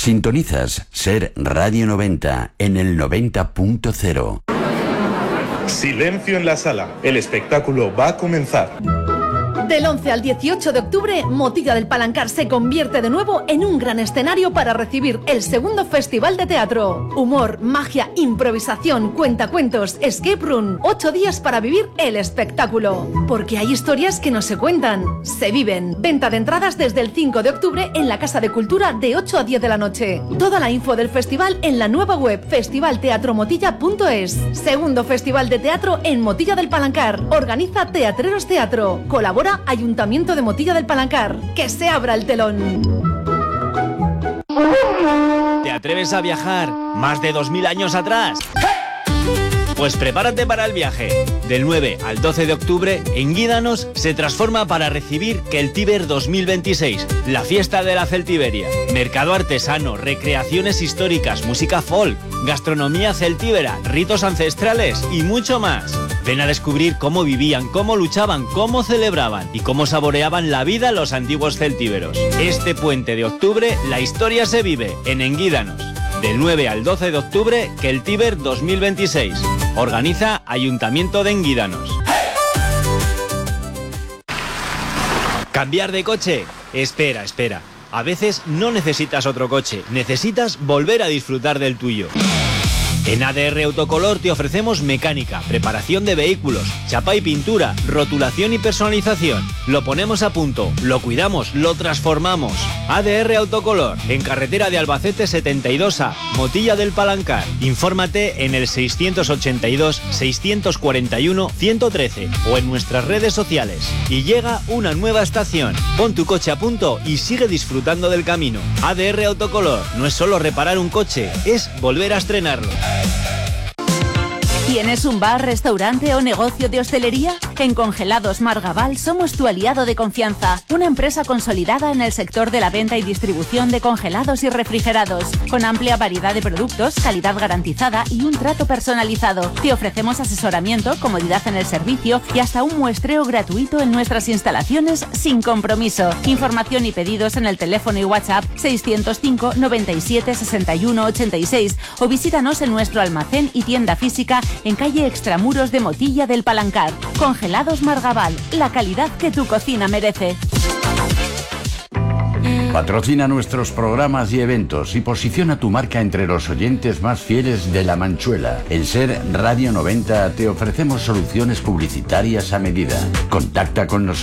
Sintonizas Ser Radio 90 en el 90.0. Silencio en la sala. El espectáculo va a comenzar. Del 11 al 18 de octubre, Motilla del Palancar se convierte de nuevo en un gran escenario para recibir el segundo Festival de Teatro. Humor, magia, improvisación, cuentacuentos, escape room. 8 días para vivir el espectáculo. Porque hay historias que no se cuentan, se viven. Venta de entradas desde el 5 de octubre en la Casa de Cultura de 8 a 10 de la noche. Toda la info del festival en la nueva web festivalteatromotilla.es. Segundo Festival de Teatro en Motilla del Palancar. Organiza Teatreros Teatro. Colabora Ayuntamiento de Motilla del Palancar. ¡Que se abra el telón! ¿Te atreves a viajar más de 2000 años atrás? Pues prepárate para el viaje. Del 9 al 12 de octubre, Enguídanos se transforma para recibir Celtíber 2026, la fiesta de la Celtiberia. Mercado artesano, recreaciones históricas, música folk, gastronomía celtíbera, ritos ancestrales y mucho más. Ven a descubrir cómo vivían, cómo luchaban, cómo celebraban y cómo saboreaban la vida los antiguos celtíberos. Este puente de octubre, la historia se vive en Enguídanos. Del 9 al 12 de octubre, Celtíber 2026. Organiza Ayuntamiento de Enguídanos. ¿Cambiar de coche? Espera. A veces no necesitas otro coche, necesitas volver a disfrutar del tuyo. En ADR Autocolor te ofrecemos mecánica, preparación de vehículos, chapa y pintura, rotulación y personalización. Lo ponemos a punto, lo cuidamos, lo transformamos. ADR Autocolor, en carretera de Albacete 72A, Motilla del Palancar. Infórmate en el 682 641 113 o en nuestras redes sociales. Y llega una nueva estación. Pon tu coche a punto y sigue disfrutando del camino. ADR Autocolor no es solo reparar un coche, es volver a estrenarlo. ¿Tienes un bar, restaurante o negocio de hostelería? En Congelados Margaval somos tu aliado de confianza, una empresa consolidada en el sector de la venta y distribución de congelados y refrigerados, con amplia variedad de productos, calidad garantizada y un trato personalizado. Te ofrecemos asesoramiento, comodidad en el servicio y hasta un muestreo gratuito en nuestras instalaciones sin compromiso. Información y pedidos en el teléfono y WhatsApp 605 97 61 86 o visítanos en nuestro almacén y tienda física en calle Extramuros de Motilla del Palancar. Congelados Margaval, la calidad que tu cocina merece. Patrocina nuestros programas y eventos y posiciona tu marca entre los oyentes más fieles de La Manchuela. En Ser Radio 90 te ofrecemos soluciones publicitarias a medida. Contacta con nosotros.